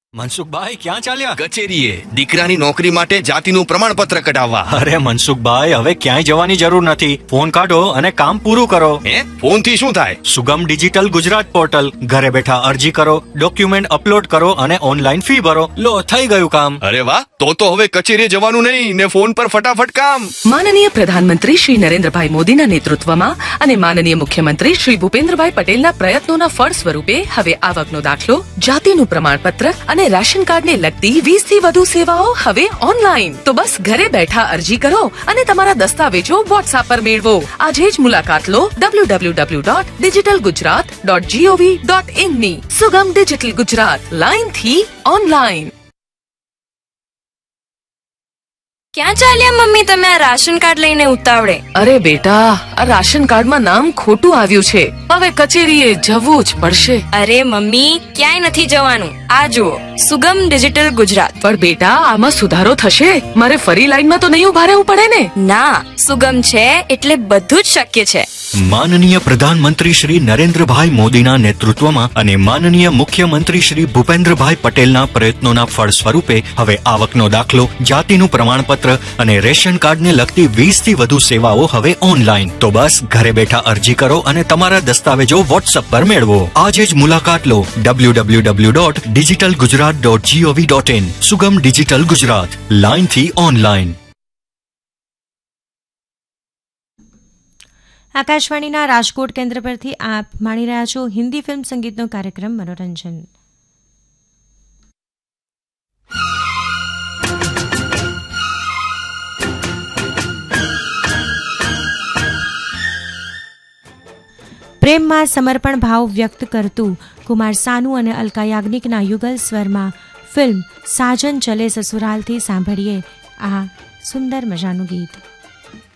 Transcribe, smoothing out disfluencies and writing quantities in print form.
મનસુખભાઈ ક્યાં ચાલ્યા? કચેરીએ દીકરાની નોકરી માટે જાતિનું પ્રમાણપત્ર કઢાવવા. અરે મનસુખભાઈ, હવે ક્યાંય જવાની જરૂર નથી. ફોન કાઢો અને કામ પૂરું કરો. ફોન થી શું થાય? સુગમ ડિજિટલ ગુજરાત પોર્ટલ. ઘરે બેઠા અરજી કરો, ડોક્યુમેન્ટ અપલોડ કરો અને ઓનલાઈન ફી ભરો. લો, થઈ ગયું કામ. અરે વાહ, તો હવે કચેરીએ જવાનું નહીં ને ફોન પર ફટાફટ કામ. માનનીય પ્રધાનમંત્રી શ્રી નરેન્દ્રભાઈ મોદીના નેતૃત્વમાં અને માનનીય મુખ્યમંત્રી શ્રી ભૂપેન્દ્રભાઈ પટેલના પ્રયત્નોના ફળ સ્વરૂપે હવે આવકનો દાખલો, જાતિનું પ્રમાણપત્ર અને રાશન કાર્ડને લગતી 20 થી વધુ સેવાઓ હવે ઓનલાઈન. તો બસ ઘરે બેઠા અરજી કરો અને તમારા દસ્તાવેજો વોટ્સએપ પર મેળવો. આજે જ મુલાકાત લો www.digitalgujarat.gov.in ની. સુગમ ડિજિટલ ગુજરાત, લાઈન થી ઓનલાઈન. ક્યાં ચાલ્યા મમ્મી તમે આ રાશન કાર્ડ લઈને ઉતાવળે? અરે બેટા, આ રાશન કાર્ડમાં નામ ખોટું આવ્યું છે, હવે કચેરીએ જવું જ પડશે. અરે મમ્મી, ક્યાંય નથી જવાનું. આ જુઓ, સુગમ ડિજિટલ ગુજરાત. પણ બેટા, આમાં સુધારો થશે? મારે ફરી લાઈનમાં તો નહીં ઉભા રહેવું પડે ને? ના, સુગમ છે એટલે બધું જ શક્ય છે. માનનીય પ્રધાનમંત્રી શ્રી નરેન્દ્રભાઈ મોદીના નેતૃત્વમાં અને માનનીય મુખ્યમંત્રી શ્રી ભૂપેન્દ્રભાઈ પટેલના પ્રયત્નોના ફળ સ્વરૂપે હવે આવકનો દાખલો, જાતિનું પ્રમાણપત્ર અને રેશન કાર્ડને લગતી 20 થી વધુ સેવાઓ હવે ઓનલાઈન. તો બસ ઘરે બેઠા અરજી કરો અને તમારા દસ્તાવેજો વોટ્સએપ પર મેળવો. આજે જ મુલાકાત લો www.digitalgujarat.gov.in. સુગમ ડિજિટલ ગુજરાત, લાઈન થી ઓનલાઈન. આકાશવાણીના રાજકોટ કેન્દ્ર પરથી આપ માણી રહ્યા છો હિન્દી ફિલ્મ સંગીતનો કાર્યક્રમ મનોરંજન. પ્રેમમાં સમર્પણ ભાવ વ્યક્ત કરતું કુમાર સાનુ અને અલકા યાજ્ઞિકના યુગલ સ્વરમાં ફિલ્મ સાજન ચલે સસુરાલથી સાંભળીએ આ સુંદર મજાનું ગીત.